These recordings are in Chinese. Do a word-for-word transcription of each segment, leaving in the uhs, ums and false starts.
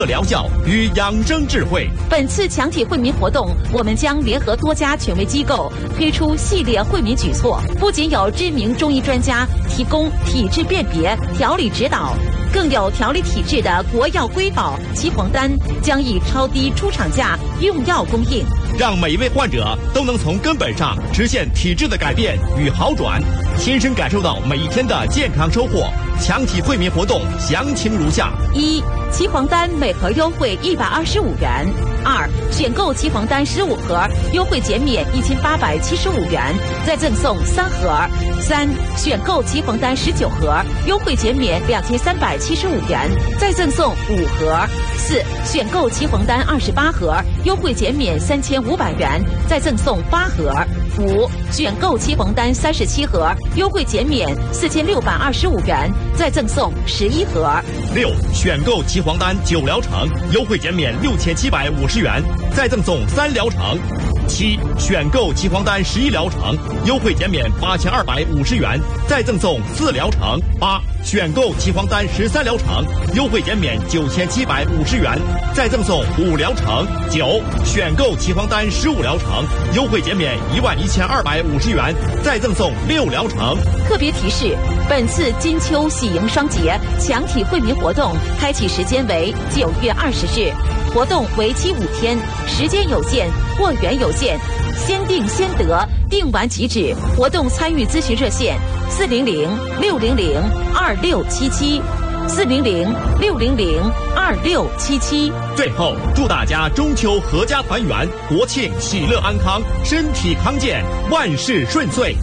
疗效与养生智慧。 本次强体惠民活动，我们将联合多家权威机构推出系列惠民举措，不仅有知名中医专家提供体质辨别、调理指导，更有调理体质的国药瑰宝岐黄丹将以超低出厂价用药供应， 让每一位患者都能从根本上实现体质的改变与好转，亲身感受到每一天的健康收获。强体惠民活动详情如下： 一、岐黄丹每盒优惠一百二十五元；二、选购岐黄丹十五盒，优惠减免一千八百七十五元，再赠送三盒；三、选购岐黄丹十九盒，优惠减免两千三百七十五元，再赠送五盒；四、选购岐黄丹二十八盒，优惠减免三千五百元，再赠送八盒；五、选购岐黄丹三十七盒，优惠减免四千六百二十五元，再赠送十一盒； 六、选购岐黄丹九疗程，优惠减免六千七百五十元，再赠送三疗程；七、选购岐黄丹十一疗程，优惠减免八千二百五十元，再赠送四疗程；八、选购岐黄丹十三疗程，优惠减免九千七百五十元，再赠送五疗程；九、选购岐黄丹十五疗程，优惠减免一万一千二百五十元，再赠送六疗程。 特别提示：本次金秋喜迎双节强体惠民活动开启时间为九月二十日，活动为期五天，时间有限，货源有限，先定先得，定完即止。活动参与咨询热线：四零零六零零二六七七，四零零六零零二六七七。 最后，祝大家中秋阖家团圆，国庆喜乐安康，身体康健，万事顺遂。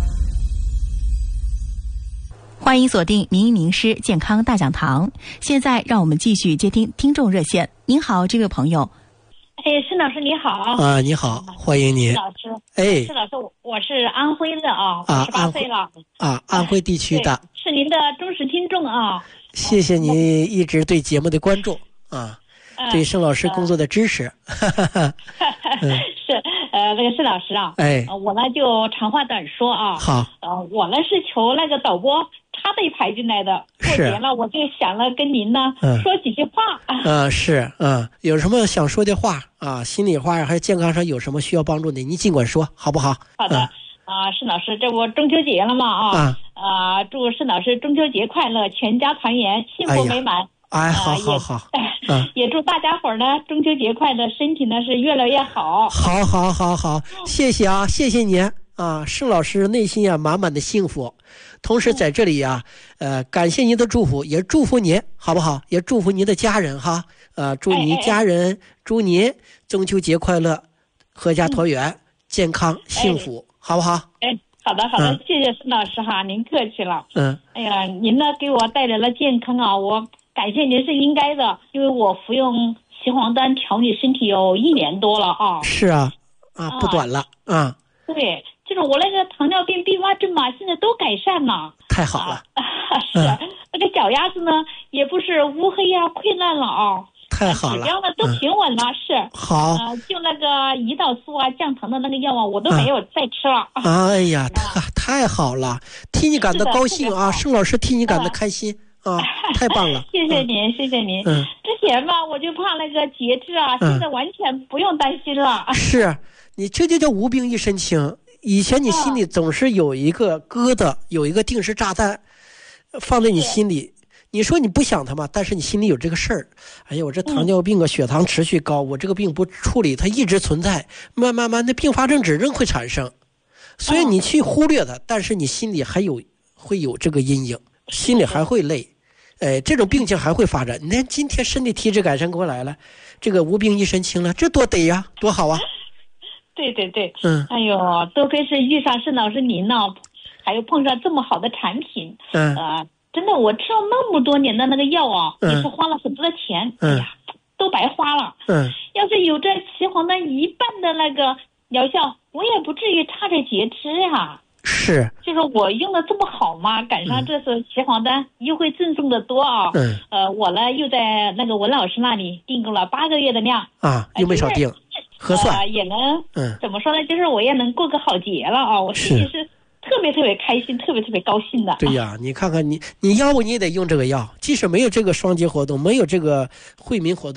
欢迎锁定名医名师健康大讲堂。现在让我们继续接听听众热线。您好，这位朋友。 哎，施老师你好。 啊，你好，欢迎您。 施老师， 哎， 施老师，我是安徽的啊，我十八岁了。 啊，安徽地区的， 是您的忠实听众啊。 谢谢您一直对节目的关注啊，嗯、对盛老师工作的支持。 嗯、是呃，那个施老师啊， 哎， 呃、我呢就长话短说啊。 好。 呃，我呢是求那个导播插队排进来的，过节了我就想了跟您呢、嗯、说几句话。 啊、呃，是，嗯，有什么想说的话啊？心里话还是健康上有什么需要帮助的，您尽管说，好不好？ 好的。嗯啊，施老师，这不中秋节了吗？啊，啊、呃，祝施老师中秋节快乐，全家团圆，幸福美满。 哎, 哎好好好。 嗯、也祝大家伙儿呢中秋节快乐，身体呢是越来越好。 好好好好，谢谢啊，谢谢您啊，盛老师内心啊满满的幸福。同时在这里啊，呃，感谢您的祝福，也祝福您，好不好？也祝福您的家人哈，呃，祝您家人，哎哎祝您中秋节快乐，阖家团圆，嗯、健康幸福。哎好不好？ 哎，好的好的、嗯，谢谢施老师哈，您客气了。 嗯， 哎呀，您呢给我带来了健康啊，我感谢您是应该的，因为我服用岐黄丹调理身体有一年多了啊。 是啊，啊，不短了啊。 对，就是我那个糖尿病并发症嘛，现在都改善了。 太好了。 啊、是、嗯，那个脚丫子呢，也不是乌黑呀、溃烂了啊。 太好了， 指标呢都平稳了，嗯、是好。 呃，就那个胰岛素啊、降糖的那个药啊，我都没有再吃了。 啊、哎呀，太太好了，替你感到高兴啊，盛老师替你感到开心、嗯、啊，太棒了。 谢谢您，嗯、谢谢您。嗯，之前吧，我就怕那个节制啊，嗯、现在完全不用担心了。 是你这就叫无病一身轻。以前你心里总是有一个疙瘩，有一个定时炸弹放在你心里。你说你不想它吗？但是你心里有这个事儿。哎呀，我这糖尿病啊，血糖持续高，我这个病不处理，它一直存在，慢慢慢的并发症指仍会产生。所以你去忽略它，但是你心里还有会有这个阴影，心里还会累。哎，这种病情还会发展。你看今天身体体质改善过来了，这个无病一身轻了，这多得呀，多好啊！ 对对对，嗯，哎呦，多亏是遇上盛老师您呢，还有碰上这么好的产品，嗯啊。呃真的，我吃了那么多年的那个药啊，嗯、也是花了很多的钱，嗯、哎呀，都白花了。嗯，要是有这岐黄丹一半的那个疗效，我也不至于差这截肢呀。 是， 就是我用的这么好嘛，赶上这次岐黄丹优惠赠送的多啊。嗯，呃，我呢又在那个文老师那里订购了八个月的量啊，又没少订，合算、 呃、也能，嗯，怎么说呢？就是我也能过个好节了啊，我心里是。 特别特别开心，特别特别高兴的。 对呀，你看看你，你要不你也得用这个药，即使没有这个双节活动，没有这个惠民活动。